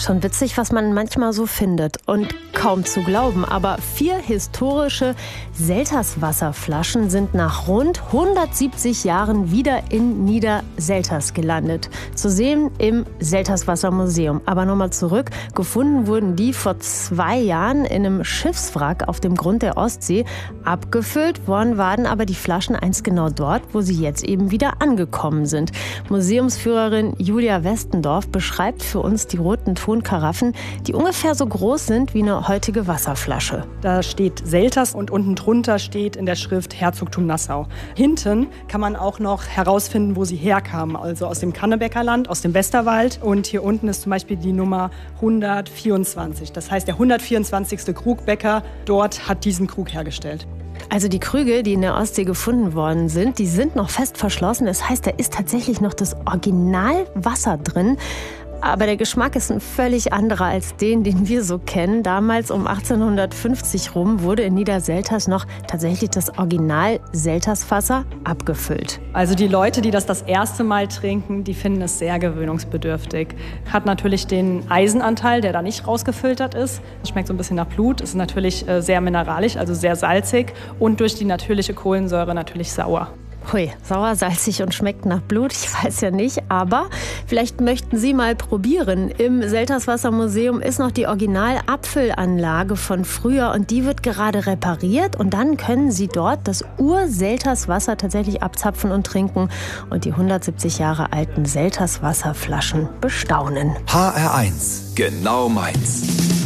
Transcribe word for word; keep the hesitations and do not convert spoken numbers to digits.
Schon witzig, was man manchmal so findet. Und kaum zu glauben, aber vier historische Selterswasserflaschen sind nach rund hundertsiebzig Jahren wieder in Niederselters gelandet. Zu sehen im Selterswassermuseum. Aber nochmal zurück, gefunden wurden die vor zwei Jahren in einem Schiffswrack auf dem Grund der Ostsee. Abgefüllt worden waren aber die Flaschen einst genau dort, wo sie jetzt eben wieder angekommen sind. Museumsführerin Julia Westendorf beschreibt für uns die roten Tonkaraffen, die ungefähr so groß sind wie eine heutige Wasserflasche. Da steht Selters und unten drunter steht in der Schrift Herzogtum Nassau. Hinten kann man auch noch herausfinden, wo sie herkamen, also aus dem Kannebäckerland, aus dem Westerwald. Und hier unten ist zum Beispiel die Nummer hundertvierundzwanzig. Das heißt, der hundertvierundzwanzigste Krugbäcker dort hat diesen Krug hergestellt. Also die Krüge, die in der Ostsee gefunden worden sind, die sind noch fest verschlossen. Das heißt, da ist tatsächlich noch das Originalwasser drin. Aber der Geschmack ist ein völlig anderer als den, den wir so kennen. Damals um achtzehnhundertfünfzig rum wurde in Niederselters noch tatsächlich das Original Selterswasser abgefüllt. Also die Leute, die das das erste Mal trinken, die finden es sehr gewöhnungsbedürftig. Hat natürlich den Eisenanteil, der da nicht rausgefiltert ist. Es schmeckt so ein bisschen nach Blut, ist natürlich sehr mineralisch, also sehr salzig und durch die natürliche Kohlensäure natürlich sauer. Hui, sauer, salzig und schmeckt nach Blut, ich weiß ja nicht, aber vielleicht möchten Sie mal probieren. Im Selterswassermuseum ist noch die Originalabfüllanlage von früher und die wird gerade repariert und dann können Sie dort das Ur-Selterswasser tatsächlich abzapfen und trinken und die hundertsiebzig Jahre alten Selterswasserflaschen bestaunen. H R eins, genau meins.